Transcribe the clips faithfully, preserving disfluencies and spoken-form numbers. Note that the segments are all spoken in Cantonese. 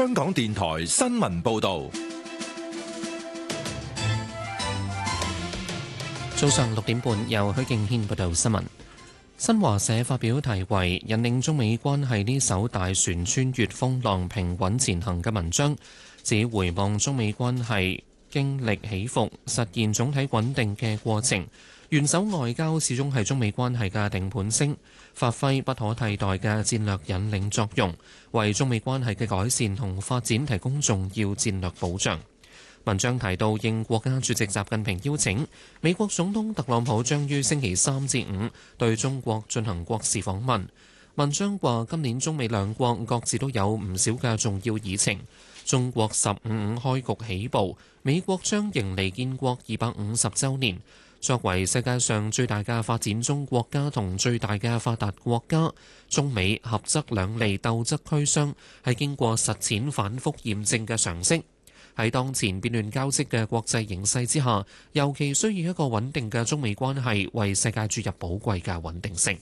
香港電台新聞報道。 早上六點半，由許敬軒報道新聞。新華社發表題為《引領中美關係呢艘大船穿越風浪平穩前行》嘅文章，指回望中美關係經歷起伏，實現總體穩定嘅過程，元首外交始終係中美關係嘅定盤星，發揮不可替代嘅戰略引領作用，為中美關係嘅改善同發展提供重要戰略保障。文章提到，應國家主席習近平邀請，美國總統特朗普將於星期三至五對中國進行國事訪問。文章話，今年中美兩國各自都有唔少嘅重要議程。中國十五五開局起步，美國將迎嚟建國二百五十週年。作為世界上最大嘅發展中國家同最大嘅發達國家，中美合則兩利，鬥則俱傷，係經過實踐反覆驗證嘅常識。喺當前變亂交織嘅國際形勢之下，尤其需要一個穩定嘅中美關係，為世界注入寶貴嘅穩定性。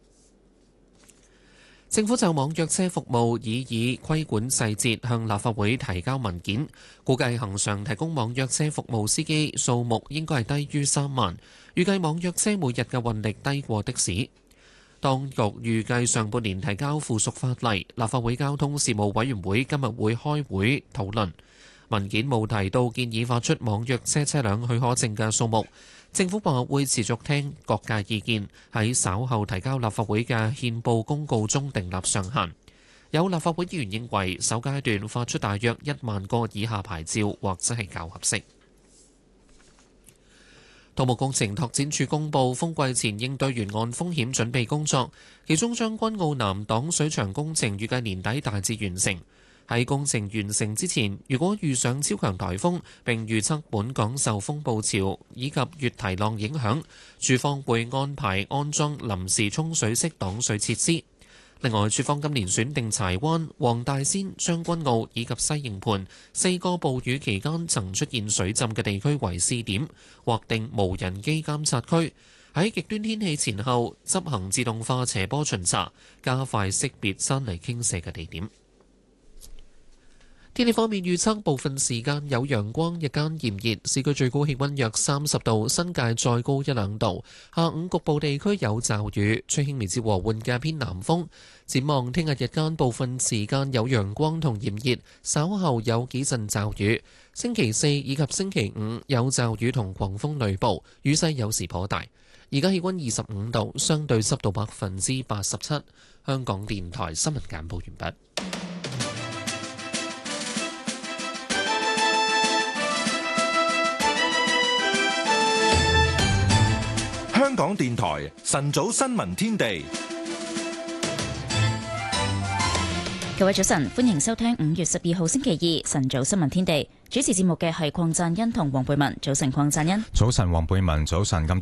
政府就網約車服務已以規管細節向立法會提交文件，估計恆常提供網約車服務司機數目應該係低於三萬，預計網約車每日嘅運力低過的士。當局預計上半年提交附屬法例，立法會交通事務委員會今日會開會討論。文件冇提到建議發出網約車車輛許可證嘅數目。政府話會持續聽各界意見，喺稍後提交立法會嘅憲報公告中訂立上限。有立法會議員認為首階段發出大約一萬個以下牌照或者係較合適。土木工程拓展署公布風季前應對沿岸風險準備工作，其中將軍澳南擋水牆工程預計年底大致完成。喺工程完成之前，如果遇上超強颱風，並預測本港受風暴潮以及越堤浪影響，署方會安排安裝臨時沖水式擋水設施。另外，署方今年選定柴灣、黃大仙、將軍澳以及西營盤四個暴雨期間曾出現水浸嘅地區為試點，劃定無人機監察區，喺極端天氣前後執行自動化斜坡巡查，加快識別山泥傾瀉嘅地點。天氣方面預測，部分時間有陽光，日間炎熱，市區最高氣溫約三十度，新界再高一兩度。下午局部地區有驟雨，吹輕微至和緩嘅偏南風。展望聽日日間部分時間有陽光同炎熱，稍後有幾陣驟雨。星期四以及星期五有驟雨同狂風雷暴，雨勢有時頗大。而家氣溫二十五度，相對濕度百分之八十七。香港電台新聞簡報完畢。 香港電台晨早新聞天地， 各位早晨，歡迎收聽五月十二號星期二晨早新聞天地。主持節目嘅係鄺贊恩同黃貝文。早晨，鄺贊恩。 早晨，黃貝文。早晨。咁